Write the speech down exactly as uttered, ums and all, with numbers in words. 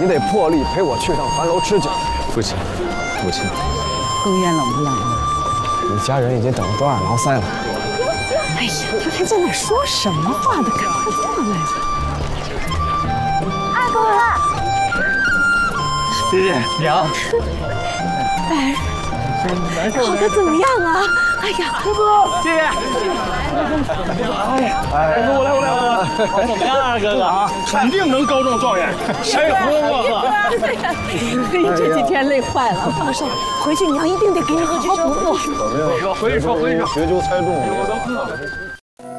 你得破例陪我去趟樊楼吃酒。 父亲，母亲， 更愿冷不冷啊？ 你家人已经等着抓耳挠腮了。 哎呀，他还在那说什么话呢？赶快过来！ 二公了。 谢谢娘。 哎，考得怎么样啊？哎呀，哥哥， 谢谢。哎呀，哎，我来，我来，我来。考怎么样啊，哥哥？啊，肯定能高中状元。谁喝过？ 哎呀，这几天累坏了。放手，回去娘一定得给你好好补补。 回去说，回去说。 学究猜中了。